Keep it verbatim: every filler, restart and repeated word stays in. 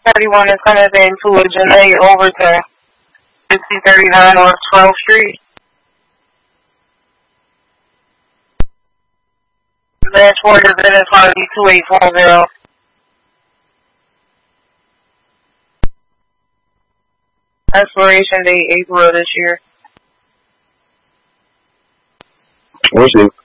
thirty-one is coming into a Janae Overton, fifty thirty-nine North twelfth Street. Last four is in is going to be two eight four zero. Expiration date April of this year. What's it?